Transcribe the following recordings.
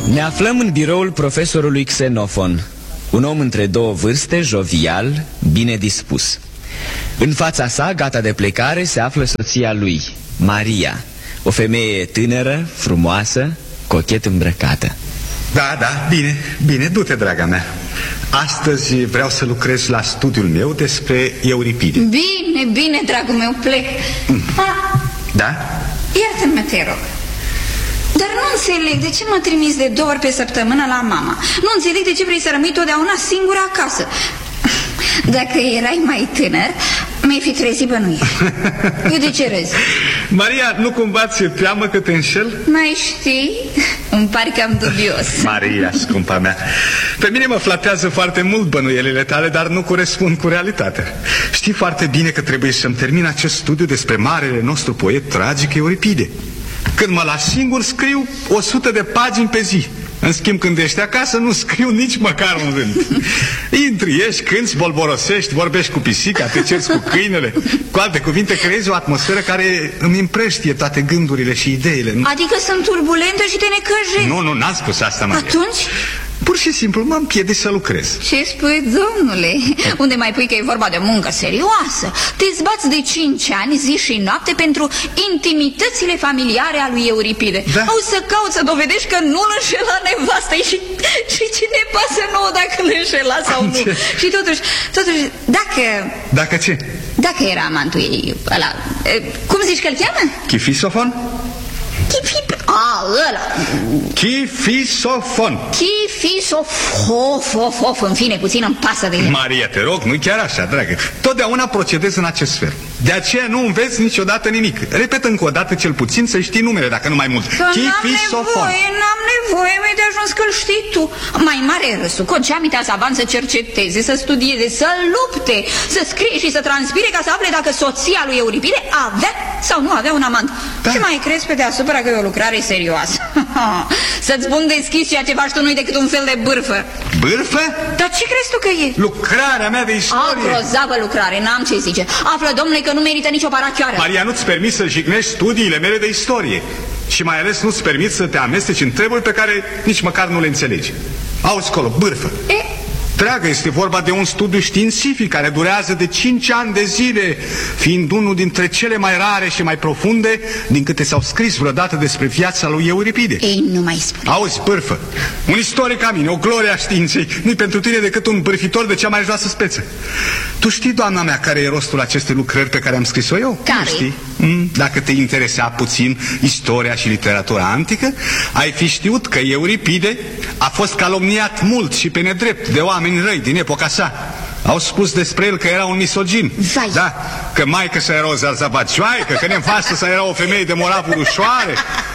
Ne aflăm în biroul profesorului Xenofon, un om între două vârste, jovial, bine dispus. În fața sa, gata de plecare, se află soția lui, Maria, o femeie tânără, frumoasă, cochet îmbrăcată. Da, bine, du-te, draga mea. Astăzi vreau să lucrez la studiul meu despre Euripide. Bine, dragul meu, plec. Da? Iartă-mă, te rog. Dar nu înțeleg de ce mă trimis de 2 ori pe săptămână la mama. Nu înțeleg de ce vrei să rămâi totdeauna singură acasă. Dacă erai mai tânăr, mi-ai fi trezit bănuieli. Eu de ce râzi? Maria, nu cumva ți-e teamă că te înșel? Mai știi? Îmi pare cam dubios. Maria, scumpa mea, pe mine mă flatează foarte mult bănuielile tale, dar nu corespund cu realitatea. Știi foarte bine că trebuie să-mi termin acest studiu despre marele nostru poet tragic Euripide. Când mă las singur, scriu 100 de pagini pe zi. În schimb, când ești acasă, nu scriu nici măcar un rând. Intri, ieși, cânti, bolborosești, vorbești cu pisica, te ceri cu câinele. Cu alte cuvinte, creezi o atmosferă care îmi împrăștie toate gândurile și ideile. Adică sunt turbulentă și te necăjești. Nu, n-am spus asta, Maria. Atunci? Pur și simplu mă împiedici să lucrez. Ce spui, domnule? Unde mai pui că e vorba de muncă serioasă? Te zbați de 5 ani, zi și noapte, pentru intimitățile familiare a lui Euripide. Da. Au să cauți să dovedești că nu-l înșela nevasta-i și ce ne pasă nouă dacă îl înșela sau nu. Ce? Și totuși, dacă... Dacă ce? Dacă era amantul ei ăla... Cum zici că îl cheamă? Chifisofon? Ăla. Chifisofon. Chifisofon. În fine, puțin îmi pasă de el. Maria, te rog, nu chiar așa, dragă. Totdeauna procedez în acest fel. De aceea nu înveți niciodată nimic. Repet încă o dată cel puțin să știi numele, dacă nu mai mult. Chifisofon. N-am nevoie, mi-ai de ajuns că-l știi tu. Mai mare râsul, Coceamita să avansă, să cerceteze, să studieze, să lupte, să scrie și să transpire ca să afle dacă soția lui Euripide avea sau nu avea un amant. Da. Ce mai crezi pe deasupra că e o lucrare serioasă? Să-ți spun deschis, ceea ce faci tu nu-i decât un fel de bârfă. Bârfă? Dar ce crezi tu că e? Lucrarea mea de istorie. Grozavă lucrare, n-am ce zice. Află, domnule, că nu merită nicio parachioară. Maria, nu-ți permiți să jignești studiile mele de istorie. Și mai ales nu-ți permiți să te amesteci în treburi pe care nici măcar nu le înțelegi. Auzi colo, bârfă. Dragă, este vorba de un studiu științific care durează de 5 ani de zile, fiind unul dintre cele mai rare și mai profunde din câte s-au scris vreodată despre viața lui Euripide. Ei, nu mai spune. Auzi, bârfă, un istoric ca mine, o glorie a științei, nu-i pentru tine decât un bârfitor de cea mai joasă speță. Tu știi, doamna mea, care e rostul acestei lucrări pe care am scris-o eu? Care? Nu știi? Dacă te interesa puțin istoria și literatura antică, ai fi știut că Euripide a fost calomniat mult și pe nedrept de oameni răi din epoca sa. Au spus despre el că era un misogin. Vai. Da, că maică-sa era o zarzabacioaică, că nevastă-sa era o femeie de moravuri ușoare.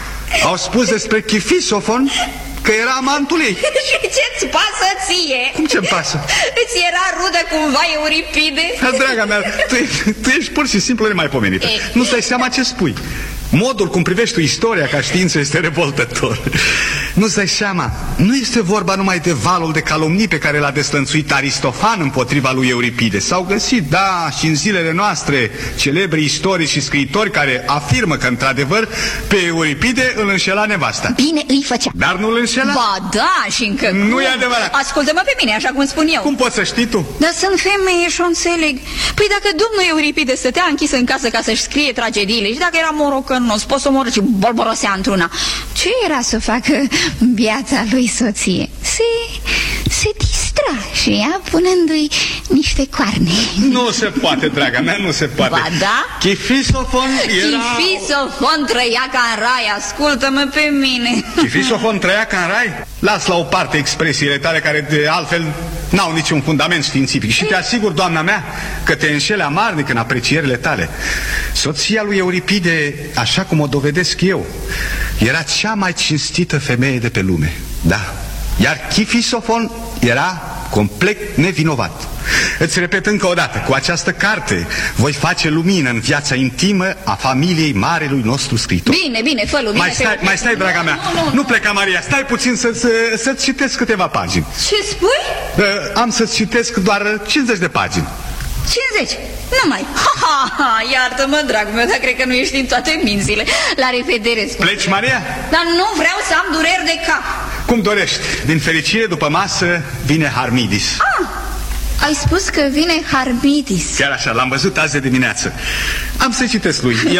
Au spus despre Chifisofon că era amantul ei. Și ce-ți pasă ție? Cum ce-mi pasă? Îți era rudă cumva Euripide? Da, draga mea, tu ești pur și simplu nemaipomenită. Nu-ți dai seama ce spui. Modul cum privești tu istoria ca știință este revoltător. Nu-ți dai seama, nu este vorba numai de valul de calomnii pe care l-a deslănțuit Aristofan împotriva lui Euripide. S-au găsit, da, și în zilele noastre celebri istorici și scriitori care afirmă că, într-adevăr, pe Euripide îl înșela nevasta. Bine îi făcea. Dar nu îl înșela? Ba da, și încă nu e adevărat. Ascultă-mă pe mine, așa cum spun eu. Cum poți să știi tu? Dar sunt femeie și o înțeleg. Păi dacă domnul Euripide stătea închis în casă ca să-și scrie tragediile și dacă era morocănos, posomorât și bolborosea într-una, ce era să facă viața lui soție? Se distra și ea punându-i niște coarne. Nu se poate, draga mea, nu se poate. Ba da? Chifisofon era... Chifisofon trăia ca în rai, ascultă-mă pe mine. Chifisofon trăia ca în rai? Las la o parte expresiile tale care de altfel n-au niciun fundament științific. Și te asigur, doamna mea, că te înșele amarnic în aprecierile tale. Soția lui Euripide, așa cum o dovedesc eu, era cea mai cinstită femeie de pe lume. Da. Iar Chifisofon era complet nevinovat. Îți repet încă o dată, cu această carte voi face lumină în viața intimă a familiei marelui nostru scriitor. Bine, fă lumină. Mai stai, draga mea. Nu pleca, Maria, stai puțin să-ți citesc câteva pagini. Ce spui? Am să-ți citesc doar 50 de pagini. 50? Numai. Iartă-mă, dragul meu, dar cred că nu ești în toate mințile. La revedere, spune. Pleci, Maria? Dar nu vreau să am dureri de cap. Cum dorești. Din fericire, după masă, vine Harmidis. Ai spus că vine Harmidis. Chiar așa, l-am văzut azi de dimineață. Am să citesc lui. El